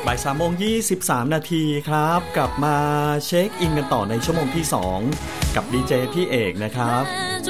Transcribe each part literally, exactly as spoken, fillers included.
บ่ายสามโมงยี่สิบสามนาทีครับกลับมาเช็คอินกันต่อในชั่วโมงที่สองกับดีเจพี่เอกนะครับ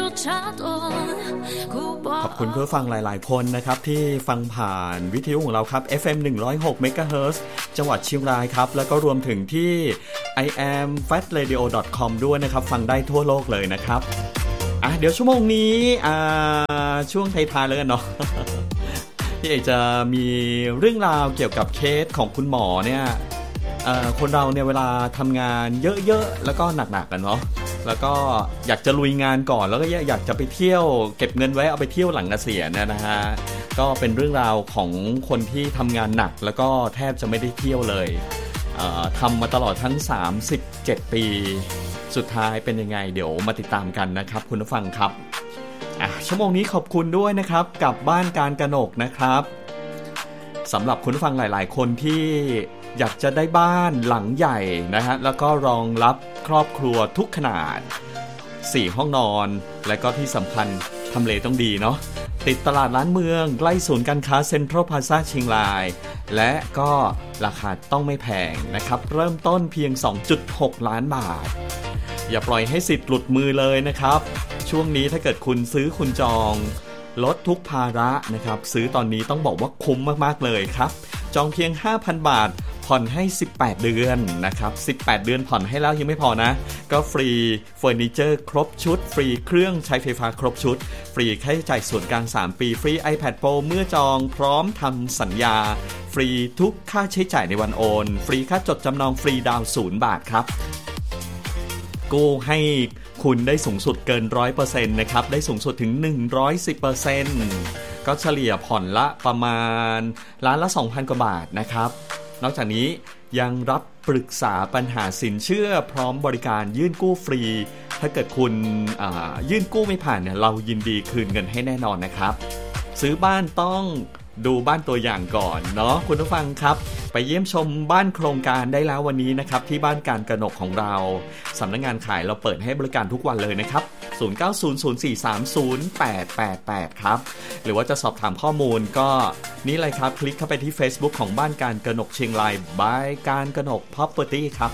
ขอบคุณเพื่อฟังหลายๆคนนะครับที่ฟังผ่านวิทยุของเราครับ เอฟ เอ็ม หนึ่งร้อยหก เมกะเฮิรตซ์ จังหวัดเชียงรายครับแล้วก็รวมถึงที่ ไอ แอม แฟต เรดิโอ ดอท คอม ด้วยนะครับฟังได้ทั่วโลกเลยนะครับอ่ะเดี๋ยวชั่วโมงนี้อ่าช่วงท้ายๆแล้วกันเนาะ พี่เอกจะมีเรื่องราวเกี่ยวกับเคสของคุณหมอเนี่ยคนเราเนี่ยเวลาทำงานเยอะๆแล้วก็หนักๆกันเนาะแล้วก็อยากจะลุยงานก่อนแล้วก็อยากจะไปเที่ยวเก็บเงินไว้เอาไปเที่ยวหลังเกษียณนะฮะก็เป็นเรื่องราวของคนที่ทำงานหนักแล้วก็แทบจะไม่ได้เที่ยวเลยทำมาตลอดทั้งสามสิบเจ็ดปีสุดท้ายเป็นยังไงเดี๋ยวมาติดตามกันนะครับคุณผู้ฟังครับชั่วโมงนี้ขอบคุณด้วยนะครับกับบ้านการกนกนะครับสำหรับคุณผู้ฟังหลายๆคนที่อยากจะได้บ้านหลังใหญ่นะฮะแล้วก็รองรับครอบครัวทุกขนาดสี่ห้องนอนและก็ที่สำคัญทำเลต้องดีเนาะติดตลาดล้านเมืองใกล้ศูนย์การค้าเซ็นทรัลพลาซ่าเชียงรายและก็ราคาต้องไม่แพงนะครับเริ่มต้นเพียง สองจุดหก ล้านบาทอย่าปล่อยให้สิทธิ์หลุดมือเลยนะครับช่วงนี้ถ้าเกิดคุณซื้อคุณจองลดทุกภาระนะครับซื้อตอนนี้ต้องบอกว่าคุ้มมากๆเลยครับจองเพียง ห้าพัน บาทผ่อนให้สิบแปดเดือนนะครับสิบแปดเดือนผ่อนให้แล้วยังไม่พอนะก็ฟรีเฟอร์นิเจอร์ครบชุดฟรีเครื่องใช้ไฟฟ้าครบชุดฟรีค่าใช้จ่ายส่วนกลางสามปีฟรี iPad Pro เมื่อจองพร้อมทำสัญญาฟรีทุกค่าใช้จ่ายในวันโอนฟรีค่าจดจำนองฟรีดาวน์ศูนย์บาทครับกู้ให้คุณได้สูงสุดเกิน หนึ่งร้อยเปอร์เซ็นต์ นะครับได้สูงสุดถึง หนึ่งร้อยสิบเปอร์เซ็นต์ ก็เฉลี่ยผ่อนละประมาณล้านละ สองพัน กว่าบาทนะครับนอกจากนี้ยังรับปรึกษาปัญหาสินเชื่อพร้อมบริการยื่นกู้ฟรีถ้าเกิดคุณยื่นกู้ไม่ผ่านเนี่ยเรายินดีคืนเงินให้แน่นอนนะครับซื้อบ้านต้องดูบ้านตัวอย่างก่อนเนาะคุณผู้ฟังครับไปเยี่ยมชมบ้านโครงการได้แล้ววันนี้นะครับที่บ้านการกนกของเราสำนักงานขายเราเปิดให้บริการทุกวันเลยนะครับศูนย์ เก้า ศูนย์ ศูนย์ สี่ สาม ศูนย์ แปด แปด แปดครับหรือว่าจะสอบถามข้อมูลก็นี่เลยครับคลิกเข้าไปที่ Facebook ของบ้านการกนกเชียงราย by การกนก Property ครับ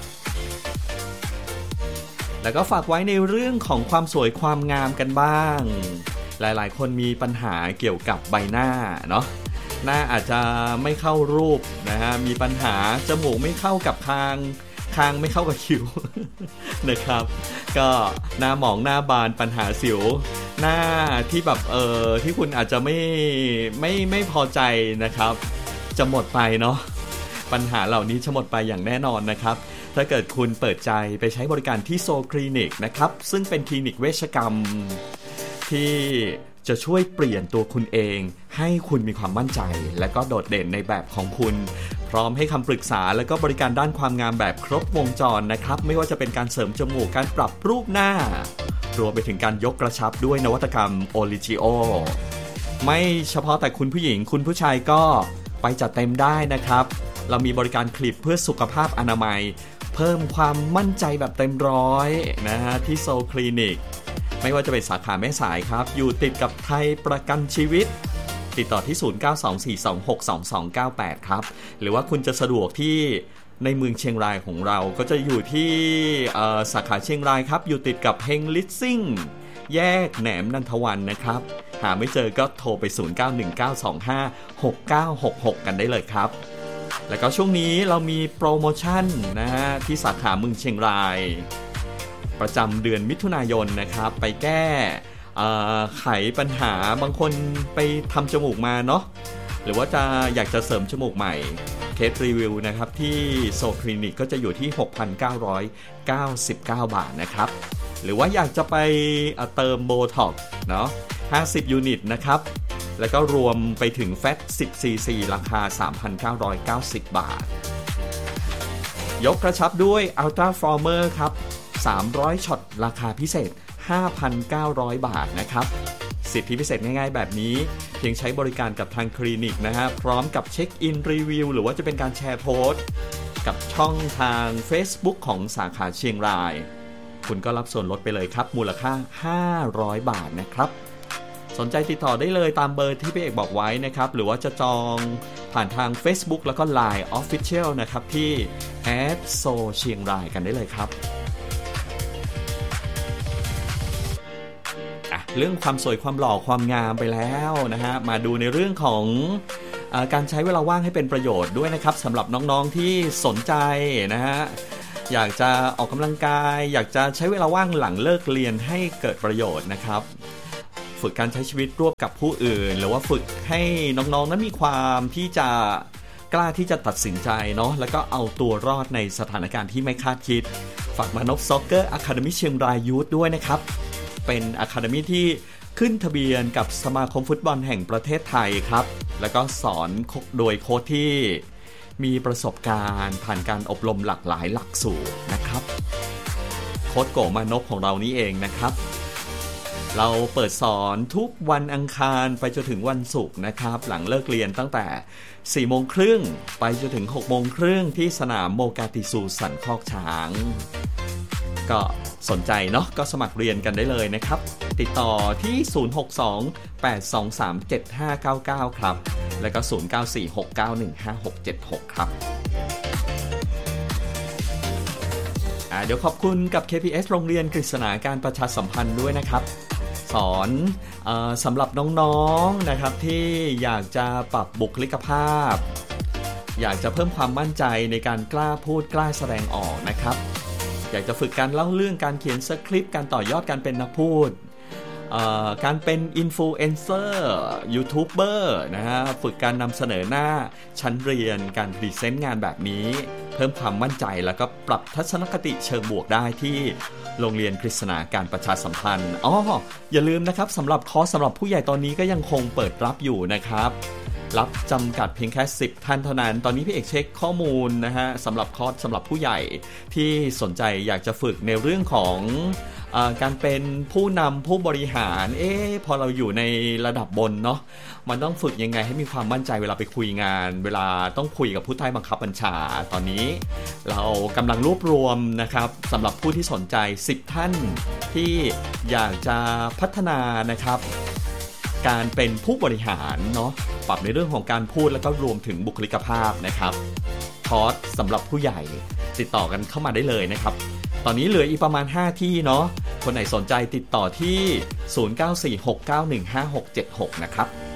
แล้วก็ฝากไว้ในเรื่องของความสวยความงามกันบ้างหลายๆคนมีปัญหาเกี่ยวกับใบหน้าเนาะหน้าอาจจะไม่เข้ารูปนะฮะมีปัญหาจมูกไม่เข้ากับคางคางไม่เข้ากับคิ้ว นะครับก็หน้าหมองหน้าบานปัญหาสิวหน้าที่แบบเออที่คุณอาจจะไม่ไม่ไม่พอใจนะครับจะหมดไปเนาะปัญหาเหล่านี้จะหมดไปอย่างแน่นอนนะครับถ้าเกิดคุณเปิดใจไปใช้บริการที่โซคลินิกนะครับซึ่งเป็นคลินิกเวชกรรมที่จะช่วยเปลี่ยนตัวคุณเองให้คุณมีความมั่นใจและก็โดดเด่นในแบบของคุณพร้อมให้คำปรึกษาและก็บริการด้านความงามแบบครบวงจรนะครับไม่ว่าจะเป็นการเสริมจมูกการปรับรูปหน้ารวมไปถึงการยกกระชับด้วยนวัตกรรมโอลิจิโอไม่เฉพาะแต่คุณผู้หญิงคุณผู้ชายก็ไปจัดเต็มได้นะครับเรามีบริการคลิปเพื่อสุขภาพอนามัยเพิ่มความมั่นใจแบบเต็มร้อยนะฮะที่โซคลินิกไม่ว่าจะเป็นสาขาแม่สายครับอยู่ติดกับไทยประกันชีวิตติดต่อที่ศูนย์ เก้า สอง สี่ สอง หก สอง สอง เก้า แปดครับหรือว่าคุณจะสะดวกที่ในเมืองเชียงรายของเราก็จะอยู่ที่สาขาเชียงรายครับอยู่ติดกับเฮงลิสซิ่งแยกแหนมนันทวันนะครับหาไม่เจอก็โทรไปศูนย์ เก้า หนึ่ง เก้า สอง ห้า หก เก้า หก หกกันได้เลยครับแล้วก็ช่วงนี้เรามีโปรโมชั่นนะฮะที่สาขาเมืองเชียงรายประจำเดือนมิถุนายนนะครับไปแก้ไขปัญหาบางคนไปทำจมูกมาเนาะหรือว่าจะอยากจะเสริมจมูกใหม่เคสรีวิวนะครับที่โซคลินิกก็จะอยู่ที่ หกพันเก้าร้อยเก้าสิบเก้า บาทนะครับหรือว่าอยากจะไปเติมโบท็อกซ์เนาะห้าสิบยูนิตนะครับแล้วก็รวมไปถึงแฟตสิบ ซี ซี ราคา สามพันเก้าร้อยเก้าสิบ บาทยกกระชับด้วย Ultra Former ครับสามร้อยช็อตราคาพิเศษ ห้าพันเก้าร้อย บาทนะครับสิทธิพิเศษง่ายๆแบบนี้เพียงใช้บริการกับทางคลินิกนะฮะพร้อมกับเช็คอินรีวิวหรือว่าจะเป็นการแชร์โพสต์กับช่องทาง Facebook ของสาขาเชียงรายคุณก็รับส่วนลดไปเลยครับมูลค่าห้าร้อยบาทนะครับจสนใจติดต่อได้เลยตามเบอร์ที่พี่เอกบอกไว้นะครับหรือว่าจะจองผ่านทาง Facebook แล้วก็ ไลน์ Official นะครับที่แอดโซเชียงรายกันได้เลยครับเรื่องความสวยความหล่อความงามไปแล้วนะฮะมาดูในเรื่องของเอ่อการใช้เวลาว่างให้เป็นประโยชน์ด้วยนะครับสำหรับน้องๆที่สนใจนะฮะอยากจะออกกำลังกายอยากจะใช้เวลาว่างหลังเลิกเรียนให้เกิดประโยชน์นะครับฝึกการใช้ชีวิตร่วมกับผู้อื่นหรือว่าฝึกให้น้องๆนั้นมีความที่จะกล้าที่จะตัดสินใจเนาะแล้วก็เอาตัวรอดในสถานการณ์ที่ไม่คาดคิดฝากมานพซ็อกเกอร์อะคาเดมี่เชียงรายยูทด้วยนะครับเป็นอะคาเดมี่ที่ขึ้นทะเบียนกับสมาคมฟุตบอลแห่งประเทศไทยครับแล้วก็สอนโดยโค้ชที่มีประสบการณ์ผ่านการอบรมหลากหลายหลักสูตรนะครับโค้ชโกมานพของเรานี่เองนะครับเราเปิดสอนทุกวันอังคารไปจนถึงวันศุกร์นะครับหลังเลิกเรียนตั้งแต่สี่โมงครึ่งไปจนถึงหกโมงครึ่งที่สนามโมกาติซูสันคอกช้างก็สนใจเนาะก็สมัครเรียนกันได้เลยนะครับติดต่อที่ศูนย์ หก สอง แปด สอง สาม เจ็ด ห้า เก้า เก้าครับแล้วก็ศูนย์ เก้า สี่ หก เก้า หนึ่ง ห้า หก เจ็ด หกครับอ่าเดี๋ยวขอบคุณกับ เค พี เอส โรงเรียนกฤษณาการประชาสัมพันธ์ด้วยนะครับสอนเอ่อสำหรับน้องๆนะครับที่อยากจะปรับบุคลิกภาพอยากจะเพิ่มความมั่นใจในการกล้าพูดกล้าแสดงออกนะครับอยากจะฝึกการเล่าเรื่องการเขียนสคริปต์การต่อยอดการเป็นนักพูดการเป็นอินฟลูเอนเซอร์ยูทูบเบอร์นะฮะฝึกการนำเสนอหน้าชั้นเรียนการพรีเซนต์งานแบบนี้เพิ่มความมั่นใจแล้วก็ปรับทัศนคติเชิงบวกได้ที่โรงเรียนกฤษณาการประชาสัมพันธ์อ๋ออย่าลืมนะครับสำหรับคอร์สสำหรับผู้ใหญ่ตอนนี้ก็ยังคงเปิดรับอยู่นะครับรับจำกัดเพียงแค่สิบท่านเท่านั้นตอนนี้พี่เอกเช็คข้อมูลนะฮะสำหรับคอร์สสำหรับผู้ใหญ่ที่สนใจอยากจะฝึกในเรื่องของเอ่อการเป็นผู้นำผู้บริหารเอ๊ะพอเราอยู่ในระดับบนเนาะมันต้องฝึกยังไงให้มีความมั่นใจเวลาไปคุยงานเวลาต้องคุยกับผู้ใต้บังคับบัญชาตอนนี้เรากำลังรวบรวมนะครับสำหรับผู้ที่สนใจสิบท่านที่อยากจะพัฒนานะครับการเป็นผู้บริหารเนาะปรับในเรื่องของการพูดแล้วก็รวมถึงบุคลิกภาพนะครับคอร์สสำหรับผู้ใหญ่ติดต่อกันเข้ามาได้เลยนะครับตอนนี้เหลืออีกประมาณห้าที่เนาะคนไหนสนใจติดต่อที่ศูนย์ เก้า สี่ หก เก้า หนึ่ง ห้า หก เจ็ด หกนะครับ